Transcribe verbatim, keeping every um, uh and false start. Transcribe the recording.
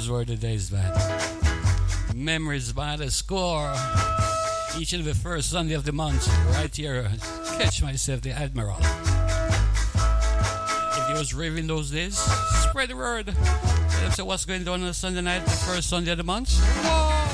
Those were the days, man. Memories by the score. Each and every first Sunday of the month, right here. Catch myself, the Admiral. If you was raving those days, spread the word. Tell them, so what's going on on a Sunday night, the first Sunday of the month? Whoa!